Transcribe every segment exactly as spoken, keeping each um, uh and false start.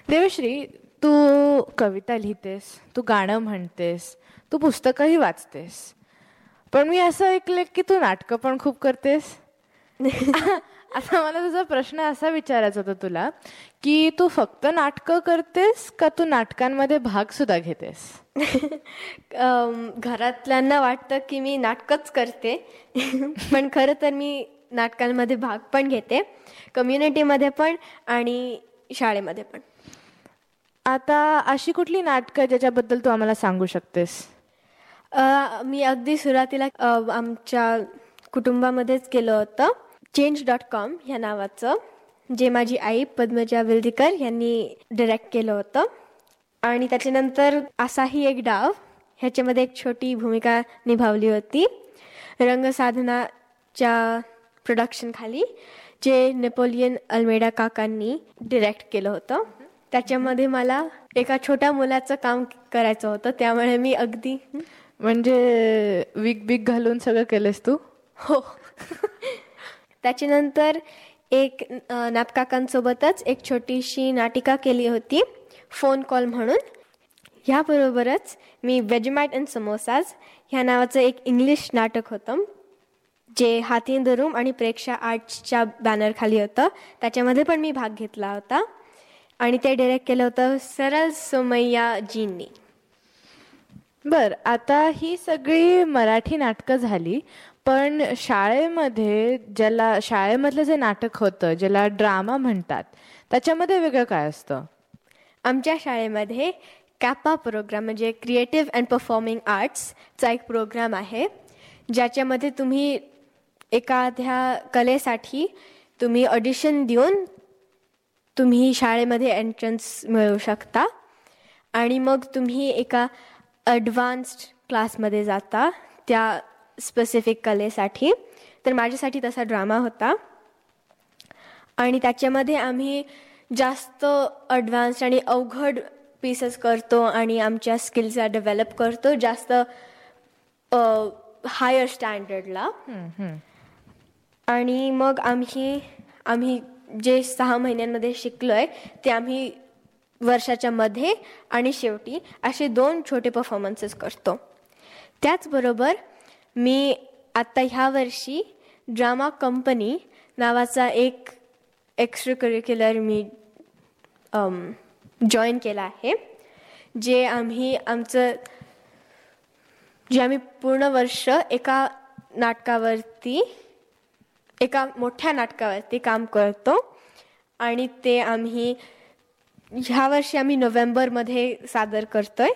देवश्री, तू कविता लिहितेस, तू गाणं म्हणतेस, तू पुस्तकंही वाचतेस, पण मी असं ऐकलं की तू नाटकं पण खूप करतेस. आता मला तुझा प्रश्न असा विचारायचा होता तुला की तू फक्त नाटकं करतेस का तू नाटकांमध्ये भाग सुद्धा घेतेस? घरातल्यांना वाटतं की मी नाटकच करते, पण खरं तर मी नाटकांमध्ये भाग पण घेते, कम्युनिटीमध्ये पण आणि शाळेमध्ये पण. आता अशी कुठली नाटकं ज्याच्याबद्दल तू आम्हाला सांगू शकतेस? मी अगदी सुरुवातीला आमच्या कुटुंबामध्येच केलं होतं, चेंज डॉट कॉम ह्या नावाचं, जे माझी आई पद्मजा विलदीकर यांनी डिरेक्ट केलं होतं. आणि त्याच्यानंतर असाही एक डाव ह्याच्यामध्ये एक छोटी भूमिका निभावली होती रंगसाधनाच्या प्रोडक्शनखाली, जे नेपोलियन अल्मेडा काकांनी डिरेक्ट केलं होतं. त्याच्यामध्ये मला एका छोट्या मुलाचं काम करायचं होतं, त्यामुळे मी अगदी म्हणजे विग बिग घालून सगळं केलंस तू? हो. त्याच्यानंतर एक नाटकाकांसोबतच एक छोटीशी नाटिका केली होती, फोन कॉल म्हणून. ह्याबरोबरच मी वेजिमाइट अँड समोसाज ह्या नावाचं एक इंग्लिश नाटक होतं, जे हाती इन द रूम आणि प्रेक्षा आर्ट्सच्या बॅनरखाली होतं. त्याच्यामध्ये पण मी भाग घेतला होता आणि ते डिरेक्ट केलं होतं सरल सोमय्याजींनी. बर, आता ही सगळी मराठी नाटकं झाली, पण शाळेमध्ये ज्याला शाळेमधलं जे नाटक होतं ज्याला ड्रामा म्हणतात, त्याच्यामध्ये वेगळं काय असतं? आमच्या शाळेमध्ये कॅपा प्रोग्राम म्हणजे क्रिएटिव्ह अँड परफॉर्मिंग आर्ट्सचा एक प्रोग्राम आहे, ज्याच्यामध्ये तुम्ही एखाद्या कलेसाठी तुम्ही ऑडिशन देऊन तुम्ही शाळेमध्ये एंट्रन्स मिळवू शकता आणि मग तुम्ही एका ॲडव्हान्स्ड क्लासमध्ये जाता त्या स्पेसिफिक कलेसाठी. तर माझ्यासाठी तसा ड्रामा होता आणि त्याच्यामध्ये आम्ही जास्त ॲडव्हान्स्ड आणि अवघड पीसेस करतो आणि आमच्या स्किल्सला डेव्हलप करतो जास्त हायर स्टँडर्डला. आणि मग आम्ही आम्ही जे सहा महिन्यांमध्ये शिकलो आहे ते आम्ही वर्षाच्या मध्ये आणि शेवटी असे दोन छोटे परफॉर्मन्सेस करतो. त्याचबरोबर मी आत्ता ह्या वर्षी ड्रामा कंपनी नावाचा एक एक्स्ट्रा करिक्युलर मी जॉईन केला आहे, जे आम्ही आमचं जे आम्ही पूर्ण वर्ष एका नाटकावरती एका मोठ्या नाटकावरती काम करतो आणि ते आम्ही ह्या वर्षी आम्ही नोव्हेंबरमध्ये सादर करतोय.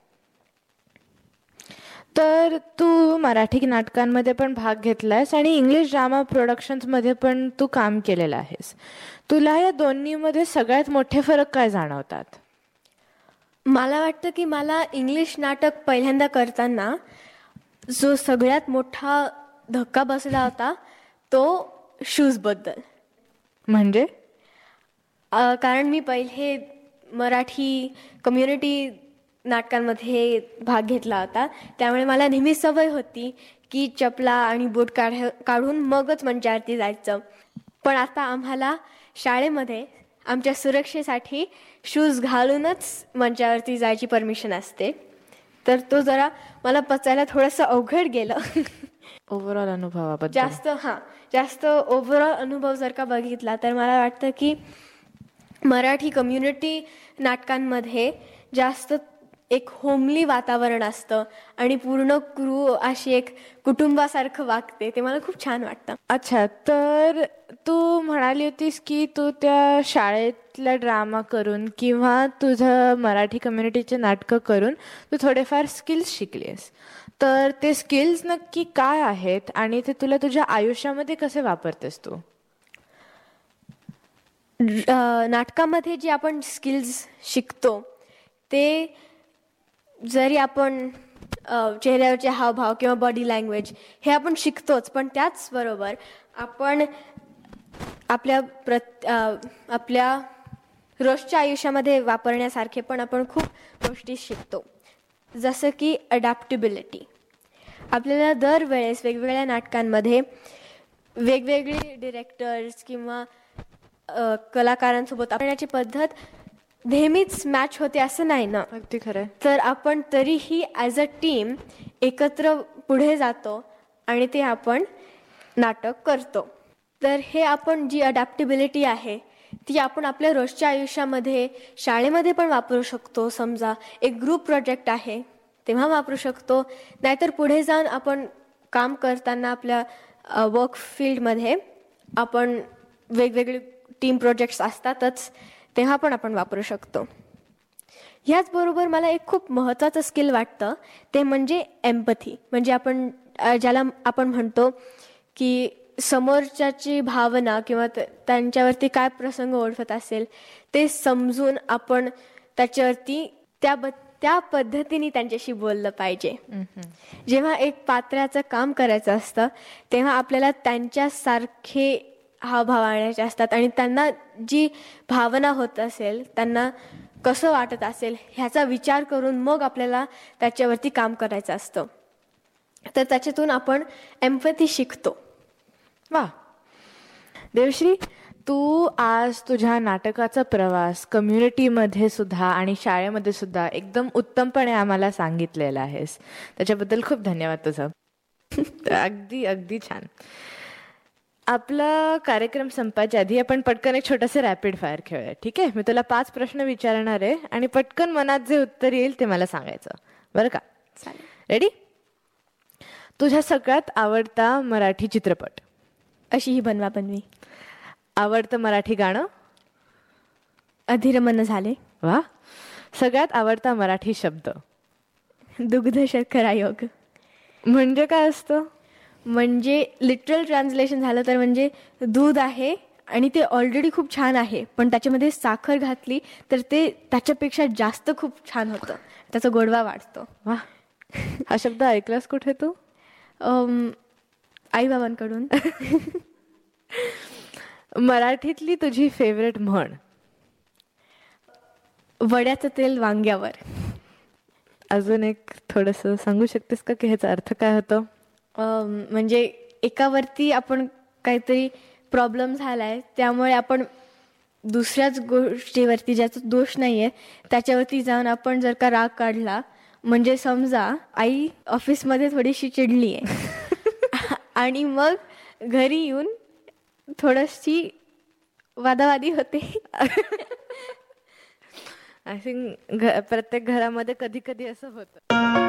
तर तू मराठी नाटकांमध्ये पण भाग घेतलायस आणि इंग्लिश ड्रामा प्रोडक्शन्समध्ये पण तू काम केलेलं आहेस. तुला या दोन्हीमध्ये सगळ्यात मोठे फरक काय जाणवतात? मला वाटतं की मला इंग्लिश नाटक पहिल्यांदा करताना जो सगळ्यात मोठा धक्का बसला होता तो शूजबद्दल. म्हणजे कारण मी पहिले मराठी कम्युनिटी नाटकांमध्ये भाग घेतला होता, त्यामुळे मला नेहमी सवय होती की चपला आणि बूट काढ काढून मगच मंचावरती जायचं. पण आता आम्हाला शाळेमध्ये आमच्या सुरक्षेसाठी शूज घालूनच मंचावरती जायची परमिशन असते, तर तो जरा मला पचायला थोडंसं अवघड गेलं. ओव्हरऑल अनुभवाबद्दल जास्त हां जास्त ओव्हरऑल अनुभव जर का बघितला तर मला वाटतं की मराठी कम्युनिटी नाटकांमध्ये जास्त एक होमली वातावरण असतं आणि पूर्ण क्रू अशी एक कुटुंबासारखं वागते, ते मला खूप छान वाटतं. अच्छा, तर तू म्हणाली होतीस की तू त्या शाळेतला ड्रामा करून किंवा तुझं मराठी कम्युनिटीचे नाटकं करून तू थोडेफार स्किल्स शिकलीस, तर ते स्किल्स नक्की काय आहेत आणि ते तुला तुझ्या आयुष्यामध्ये कसे वापरतेस तू? नाटकामध्ये जे आपण स्किल्स शिकतो ते जरी आपण चेहऱ्यावरचे हावभाव किंवा बॉडी लँग्वेज हे आपण शिकतोच, पण त्याचबरोबर आपण आपल्या प्रत आपल्या रोजच्या आयुष्यामध्ये वापरण्यासारखे पण आपण खूप गोष्टी शिकतो, जसं की अडॅप्टेबिलिटी. आपल्याला दरवेळेस वेगवेगळ्या नाटकांमध्ये वेगवेगळे डिरेक्टर्स किंवा कलाकारांसोबत आपण्याची पद्धत नेहमीच मॅच होते असं नाही ना. अगदी खरं. तर आपण तरीही ॲज अ टीम एकत्र पुढे जातो आणि ते आपण नाटक करतो. तर हे आपण जी अडॅप्टेबिलिटी आहे ती आपण आपल्या रोजच्या आयुष्यामध्ये शाळेमध्ये पण वापरू शकतो. समजा एक ग्रुप प्रोजेक्ट आहे तेव्हा वापरू शकतो, नाहीतर पुढे जाऊन आपण काम करताना आपल्या वर्क फील्डमध्ये आपण वेगवेगळे टीम प्रोजेक्ट्स असतातच तेव्हा पण आपण वापरू शकतो. ह्याचबरोबर मला एक खूप महत्त्वाचं स्किल वाटतं ते म्हणजे एम्पथी. म्हणजे आपण ज्याला आपण म्हणतो की समोरच्याची भावना किंवा त्यांच्यावरती काय प्रसंग ओढवत असेल ते समजून आपण त्याच्यावरती त्या त्या पद्धतीने त्यांच्याशी बोललं पाहिजे. जेव्हा एक पात्राचं काम करायचं असतं तेव्हा आपल्याला त्यांच्यासारखे हावभाव आणायचे असतात आणि त्यांना जी भावना होत असेल, त्यांना कसं वाटत असेल ह्याचा विचार करून मग आपल्याला त्याच्यावरती काम करायचं असतं. तर त्याच्यातून आपण एम्पॅथी शिकतो. वा देवश्री, तू आज तुझ्या नाटकाचा प्रवास कम्युनिटीमध्ये सुद्धा आणि शाळेमध्ये सुद्धा एकदम उत्तमपणे आम्हाला सांगितलेला आहेस. त्याच्याबद्दल खूप धन्यवाद तुझं. अगदी अगदी छान. आपला कार्यक्रम संपायच्या आधी आपण पटकन एक छोटंसं रॅपिड फायर खेळूया, ठीक आहे? मी तुला पाच प्रश्न विचारणार आहे आणि पटकन मनात जे उत्तर येईल ते मला सांगायचं, बरं का? चालेल. रेडी? तुझ्या सगळ्यात आवडता मराठी चित्रपट? अशी ही बनवा बनवी. आवडतं मराठी गाणं? अधिरमन झाले. वा. सगळ्यात आवडता मराठी शब्द? दुग्ध शर्करा योग. म्हणजे काय असतं? म्हणजे लिटरल ट्रान्सलेशन झालं तर म्हणजे दूध आहे आणि ते ऑलरेडी खूप छान आहे, पण त्याच्यामध्ये साखर घातली तर ते त्याच्यापेक्षा जास्त खूप छान होतं, त्याचा गोडवा वाढतो. वा. हा शब्द ऐकलास कुठे तू? आईबाबांकडून. मराठीतली तुझी फेवरेट म्हण? वड्याचं तेल वांग्यावर. अजून एक थोडंसं सांगू शकतेस का की ह्याचा अर्थ काय होतो? म्हणजे एकावरती आपण काहीतरी प्रॉब्लेम झाला आहे त्यामुळे आपण दुसऱ्याच गोष्टीवरती ज्याचा दोष नाही आहे त्याच्यावरती जाऊन आपण जर का राग काढला, म्हणजे समजा आई ऑफिसमध्ये थोडीशी चिडली आहे आणि मग घरी येऊन थोडीशी वादावादी होते. आय थिंक प्रत्येक घरामध्ये कधी कधी असं होतं.